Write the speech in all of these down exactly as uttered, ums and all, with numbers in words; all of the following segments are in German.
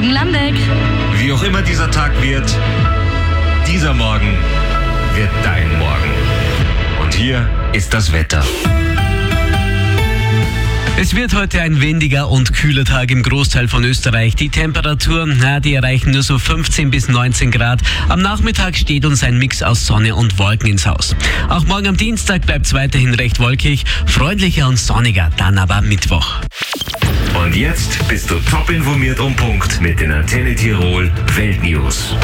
Landeck. Wie auch immer dieser Tag wird, dieser Morgen wird dein Morgen. Und hier ist das Wetter. Es wird heute ein windiger und kühler Tag im Großteil von Österreich. Die Temperaturen, na, die erreichen nur so fünfzehn bis neunzehn Grad. Am Nachmittag steht uns ein Mix aus Sonne und Wolken ins Haus. Auch morgen am Dienstag bleibt es weiterhin recht wolkig, freundlicher und sonniger, dann aber Mittwoch. Und jetzt bist du top informiert um Punkt mit den Antenne Tirol Weltnews.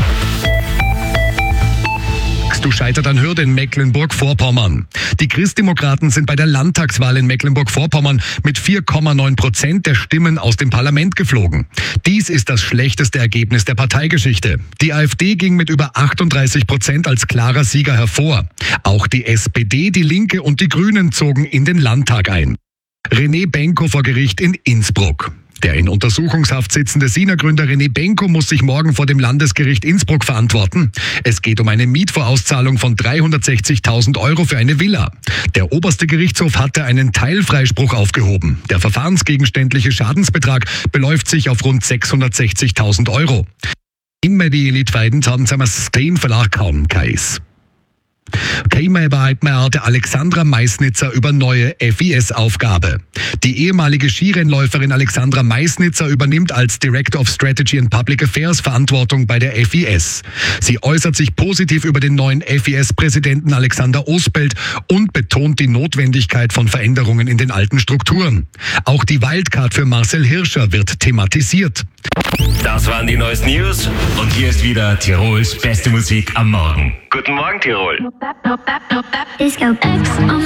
Du scheitert an Hürde in Mecklenburg-Vorpommern. Die Christdemokraten sind bei der Landtagswahl in Mecklenburg-Vorpommern mit vier Komma neun Prozent der Stimmen aus dem Parlament geflogen. Dies ist das schlechteste Ergebnis der Parteigeschichte. Die AfD ging mit über achtunddreißig Prozent als klarer Sieger hervor. Auch die S P D, die Linke und die Grünen zogen in den Landtag ein. René Benko vor Gericht in Innsbruck. Der in Untersuchungshaft sitzende Sina-Gründer René Benko muss sich morgen vor dem Landesgericht Innsbruck verantworten. Es geht um eine Mietvorauszahlung von dreihundertsechzigtausend Euro für eine Villa. Der oberste Gerichtshof hatte einen Teilfreispruch aufgehoben. Der verfahrensgegenständliche Schadensbetrag beläuft sich auf rund sechshundertsechzigtausend Euro. Immer die Elitweiden haben zusammen Steen Verlag kaum Kais. Käme bereit mehr der Alexandra Meisnitzer über neue F I S-Aufgabe. Die ehemalige Skirennläuferin Alexandra Meisnitzer übernimmt als Director of Strategy and Public Affairs Verantwortung bei der F I S. Sie äußert sich positiv über den neuen F I S-Präsidenten Alexander Osbelt und betont die Notwendigkeit von Veränderungen in den alten Strukturen. Auch die Wildcard für Marcel Hirscher wird thematisiert. Das waren die neuesten News und hier ist wieder Tirols beste Musik am Morgen. Guten Morgen, Tirol. Disco X on